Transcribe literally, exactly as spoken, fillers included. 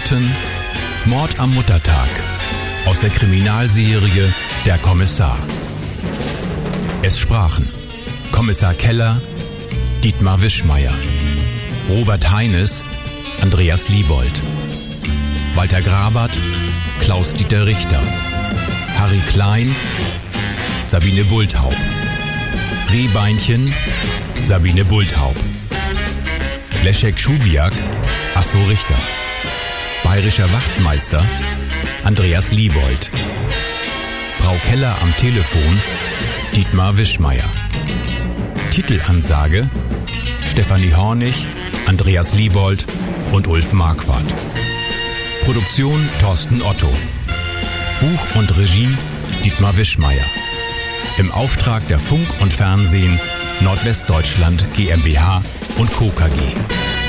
hörten Mord am Muttertag aus der Kriminalserie Der Kommissar. Es sprachen Kommissar Keller, Dietmar Wischmeier, Robert Heines, Andreas Liebold, Walter Grabert, Klaus-Dieter Richter, Harry Klein, Sabine Bulthaup, Rehbeinchen, Sabine Bulthaup, Leszek Schubiak, Asso Richter, bayerischer Wachtmeister, Andreas Liebold, Frau Keller am Telefon, Dietmar Wischmeier. Titelansage, Stefanie Hornig, Andreas Liebold und Ulf Marquardt. Produktion Thorsten Otto. Buch und Regie Dietmar Wischmeier. Im Auftrag der Funk und Fernsehen Nordwestdeutschland GmbH und Co. KG.